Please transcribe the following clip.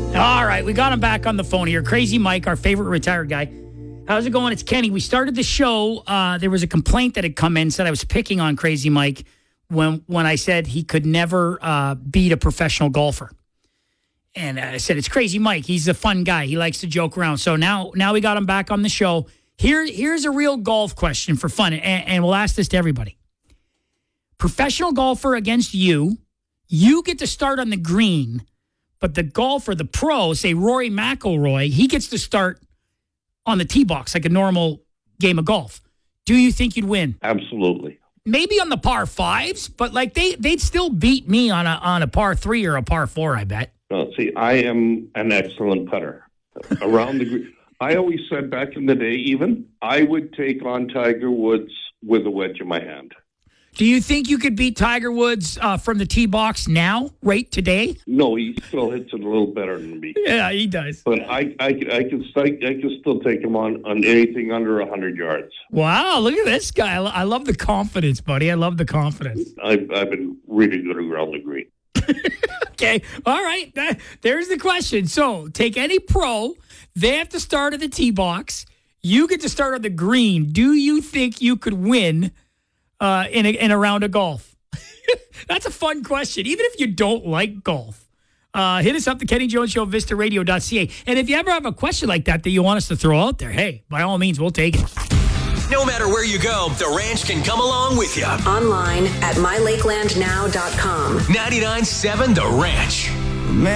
All right, we got him back on the phone here. Crazy Mike, our favorite retired guy. How's it going? It's Kenny. We started the show. There was a complaint that had come in, said I was picking on Crazy Mike when I said he could never beat a professional golfer. And I said, it's Crazy Mike. He's a fun guy. He likes to joke around. So now we got him back on the show. Here's a real golf question for fun, and we'll ask this to everybody. Professional golfer against you get to start on the green, but the golfer, the pro, say Rory McIlroy, he gets to start on the tee box like a normal game of golf. Do you think you'd win? Absolutely. Maybe on the par fives, but like they'd still beat me on a par three or a par four, I bet. No, see, I am an excellent putter. Around the green. I always said back in the day, even, I would take on Tiger Woods with a wedge in my hand. Do you think you could beat Tiger Woods from the tee box now, right today? No, he still hits it a little better than me. Yeah, he does. But I can still take him on anything under 100 yards. Wow, look at this guy. I love the confidence, buddy. I love the confidence. I've been really good around the green. Okay, all right. There's the question. So take any pro. They have to start at the tee box. You get to start on the green. Do you think you could win in a round of golf? That's a fun question, even if you don't like golf. Hit us up, the Kenny Jones Show, vistaradio.ca. And if you ever have a question like that you want us to throw out there, hey, by all means, we'll take it. No matter where you go, the Ranch can come along with you. Online at mylakelandnow.com. 99.7 The Ranch. Man,